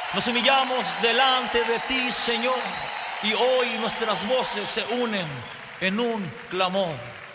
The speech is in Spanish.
Nos humillamos delante de ti, Señor, y hoy nuestras voces se unen en un clamor.